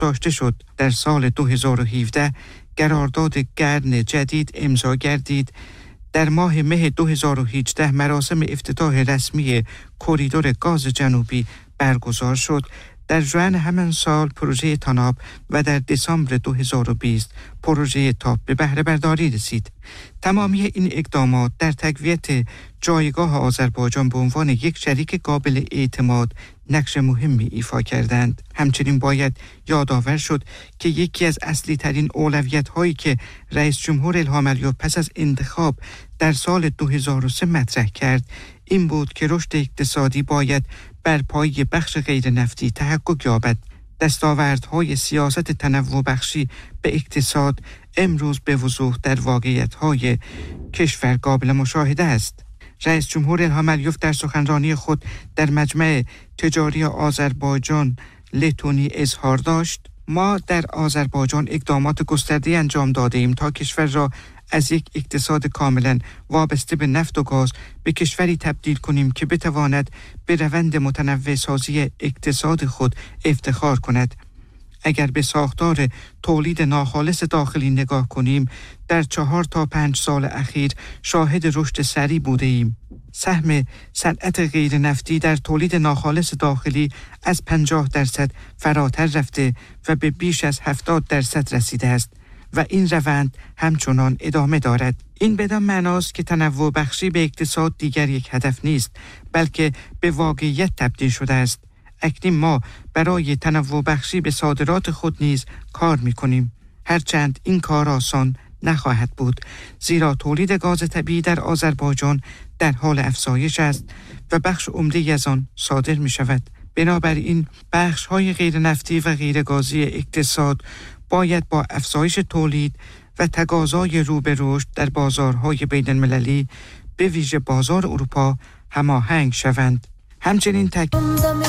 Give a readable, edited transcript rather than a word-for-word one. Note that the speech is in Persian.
داشته شد. در سال 2017 قرارداد گرن جدید امضا گردید. در ماه مه 2018 مراسم افتتاح رسمی کریدور گاز جنوبی برگزار شد. در ژوئن همان سال پروژه تاناب و در دسامبر 2020 پروژه تاپ به بهره برداری رسید. تمامی این اقدامات در تقویت جایگاه آذربایجان به عنوان یک شریک قابل اعتماد نقش مهمی ایفا کردند. همچنین باید یادآور شد که یکی از اصلی ترین اولویت هایی که رئیس جمهور الهام علیوف پس از انتخاب در سال 2003 مطرح کرد این بود که رشد اقتصادی باید بر پایه بخش غیر نفتی تحقق یابد. دستاوردهای سیاست تنوع بخشی به اقتصاد امروز به وضوح در واقعیت‌های کشور قابل مشاهده است. رئیس جمهور الهام علیوف در سخنرانی خود در مجمع تجاری آذربایجان لتونی اظهار داشت: ما در آذربایجان اقدامات گسترده‌ای انجام داده‌ایم تا کشور را از یک اقتصاد کاملا وابسته به نفت و گاز به کشوری تبدیل کنیم که بتواند به روند متنوع سازی اقتصاد خود افتخار کند. اگر به ساختار تولید ناخالص داخلی نگاه کنیم، در 4 تا 5 سال اخیر شاهد رشد سریع بوده ایم. سهم صنعت غیر نفتی در تولید ناخالص داخلی از 50% فراتر رفته و به بیش از 70% رسیده است و این روند همچنان ادامه دارد. این بدان معناست که تنوع بخشی به اقتصاد دیگر یک هدف نیست، بلکه به واقعیت تبدیل شده است. اکنون ما برای تنوع بخشی به صادرات خود نیز کار می‌کنیم، هرچند این کار آسان نخواهد بود، زیرا تولید گاز طبیعی در آذربایجان در حال افزایش است و بخش عمده‌ای از آن صادر می‌شود. بنابراین بخش‌های غیر نفتی و غیر گازی اقتصاد باید با افزایش تولید و تقاضای رو به رشد در بازارهای بین‌المللی به ویژه بازار اروپا هماهنگ شوند. همچنین